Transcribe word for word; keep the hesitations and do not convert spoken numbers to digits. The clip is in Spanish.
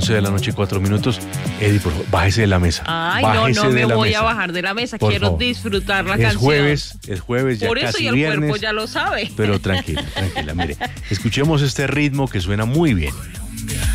once de la noche, cuatro minutos. Eddie, por favor, bájese de la mesa. Ay, Bájese no, no de me la voy mesa. a bajar de la mesa. Por Quiero favor. disfrutar la Es canción. jueves, es jueves, ya Por eso casi y el viernes. cuerpo ya lo sabe. Pero tranquila, tranquila, mire. Escuchemos este ritmo que suena muy bien.